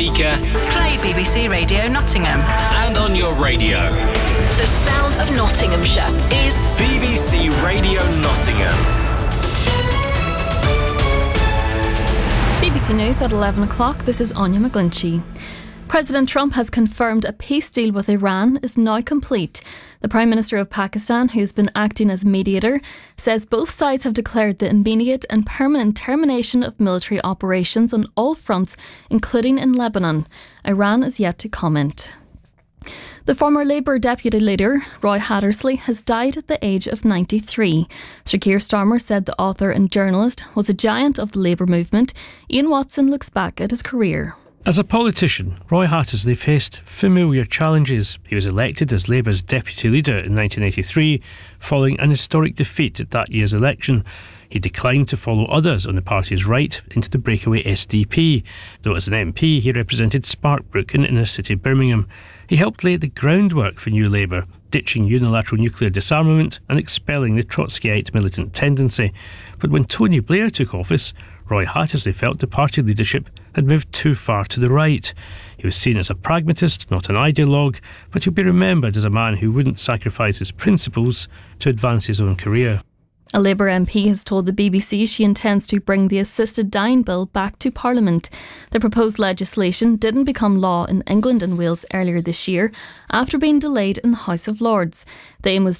speaker, play BBC Radio Nottingham. and on your radio. The sound of Nottinghamshire is BBC Radio Nottingham. BBC News at 11 o'clock. This is Anya McGlinchey. President Trump has confirmed a peace deal with Iran is now complete. The Prime Minister of Pakistan, who's been acting as mediator, says both sides have declared the immediate and permanent termination of military operations on all fronts, including in Lebanon. Iran is yet to comment. The former Labour deputy leader, Roy Hattersley, has died at the age of 93. Sir Keir Starmer said the author and journalist was a giant of the Labour movement. Ian Watson looks back at his career. As a politician, Roy Hattersley faced familiar challenges. He was elected as Labour's deputy leader in 1983, following an historic defeat at that year's election. He declined to follow others on the party's right into the breakaway SDP, though as an MP he represented Sparkbrook in inner-city Birmingham. He helped lay the groundwork for New Labour, ditching unilateral nuclear disarmament and expelling the Trotskyite militant tendency. But when Tony Blair took office, Roy Hattersley felt the party leadership had moved too far to the right. He was seen as a pragmatist, not an ideologue, but he'll be remembered as a man who wouldn't sacrifice his principles to advance his own career. A Labour MP has told the BBC she intends to bring the Assisted Dying Bill back to Parliament. The proposed legislation didn't become law in England and Wales earlier this year after being delayed in the House of Lords. The aim was